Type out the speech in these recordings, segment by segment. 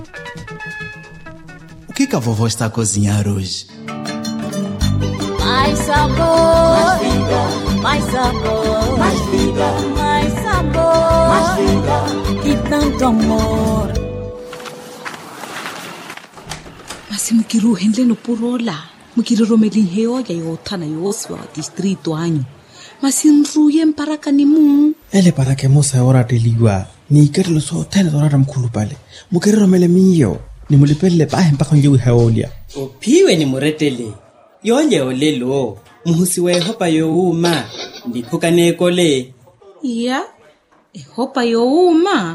O que a vovó está a cozinhar hoje? Mais sabor, mais vida, mais sabor, mais vida, mais sabor, mais vida e tanto amor. Masi mukiruhendle no purola, mukiromeli heoya yothana yoswa distrito anyo. Masi nruye mparaka ni mu. Ele para que mosa ora teliwa. Ni kerlo so tena dora mkhulu pale. Mukiromele miyo. Ni mulipele pahe mpaka njewe haolia. Upiwe ni muretele. Yonye olelo. Muhusi we hopa yo uma. Ndipuka nekole. Ya. Hopa yo uma.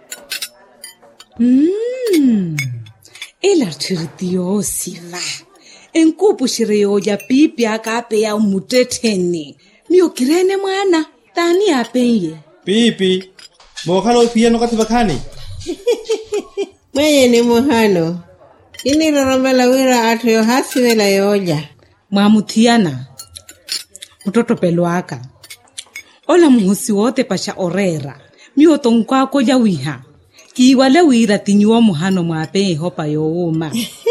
Ela tirtio siva. Enkupu shireyo ya pipi akape ya umuteteni. Miyo kirene mwana. Tani apenye. Pipi. Mohalo pia no katibakani. Mwenye ni muhano. Ini roromela wira atu yo hasi wela yoja. Mwamutiana. Mtoto peluaka. Ola muhusi wote pasha orera. Miyo tonkwa koja wiha. Kiwale wira tinyuwa muhano mwape hopa yo uma.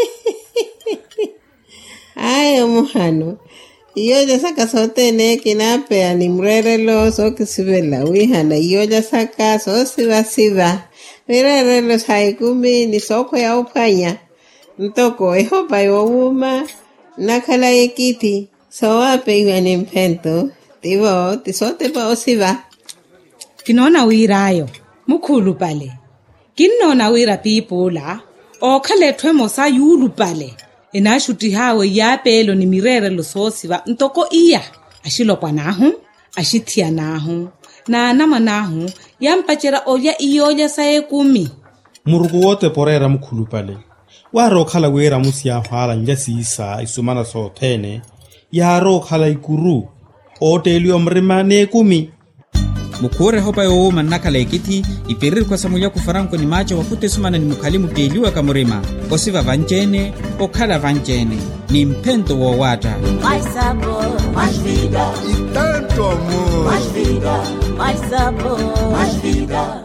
Ayo muhano. Iyoja saka sote ne kinapea ni mrerelo so kisibela wiha na iyoja saka so siva. Mrerelo saikumi ni soko ya upanya. Ntoko hopa yo uma. Nakala yekiti. So wape iwa ni mpento. Tivo tisote pa osiva. Kinona wira ayo. Mukulu pale. Kinona wira pipola. O kale twemo sa yulu pale. Inashuti hawe ya pelo ni mirere lo sosiva ntoko iya ashilo panahu ashitia nahu na nama nahu yampachera oya iyoja sae 10 Murugu wote porera mkhulu pale. Waro khala wera musia hala njasi isa isumana so tene. Yaro khala ikuru otelio mrima ne 10. Mukure hopa yo manakala ekiti iperiri kwa samuya kufaranko ni macho wakute sumana ni mukalimu teliwa kamurema osiva vanjene okhala vanjene ni mpento wa wata. Mais sabor, mais vida e tanto amor. Mais vida, mais sabor, mais vida.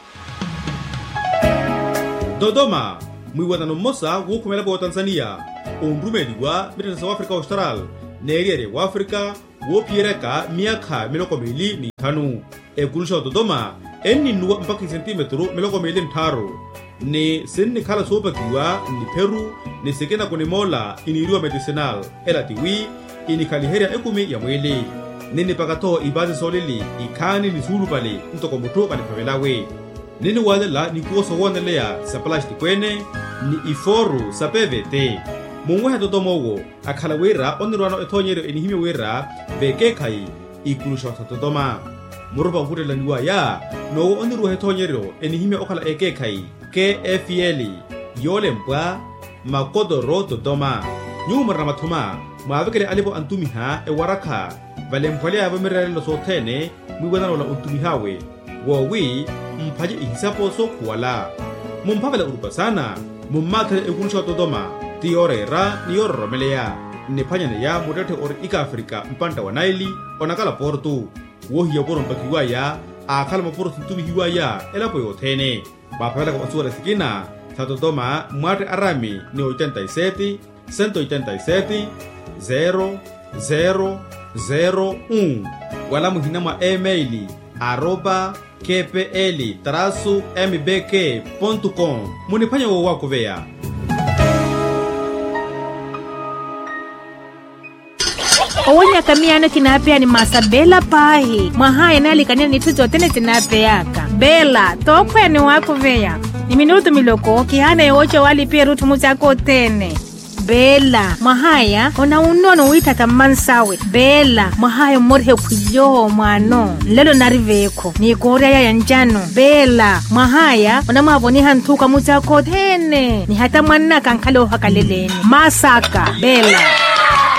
Dodoma mwiwatano mosa wukumela kwa Tanzania ondumeli wa Mitesa wa Afrika Austral neriere wa Afrika wopiereka miaka 25 ekulusha Dodoma eni nuwa mpaka centimetro 25 ni senni kala sopa kiwa ni Peru ni sekena kone mola iniriwa medicinal ela tiwi ini kaliheria 10 ya mwele nini pakato ibazi solili ikani ni zulu pale ntoko muto kani pavelawe nini walela ni kuoso wonelea sa plastic kwene ni iforu sa PVT mungwe Dodoma wo akhala wera onirwano ethonyero enihime wera beke kai ikulusha Dodoma muruba ngudela niwa ya no onirwa ethonyero enihime okhala eke kai KFL yole mpwa makodoro Dodoma nyuma ramathuma mwavekele alipo antumiha ewaraka valempwale abamirelo sothene mwiwana la untumihawe wowi mphaje ihisapo so kuwala mumphavela urupa sana mummathele ekulusha Dodoma tiorera ni yorromelea nephanyane ya mutete ori ika Afrika mpanta wa Naili onakala portu wohiya poro mpakiwa ya akhala maporo tuntumi hiwa ya elapo yothene baphavela kwa suara sikina sa Dodoma mwate arami ni 87 187 0001 wala muhina mwa emaili @kpl-mbk.com munipanya wo wako vea. Owonya kamiano kinapea ni masabela pahi mahaya nali kanina nituzo tene tinapeyaka bela tokwe ni wako vea ni minuto miloko kihana yocho wali pia rutu muzako tene bela mahaya ona unono wita tamansawe bela mahaya morhe kuyoho mwano lelo nariveko ni korea ya njano bela mahaya ona maboni hantuka muzako tene ni hata mwana kankalo hakaleleni masaka bela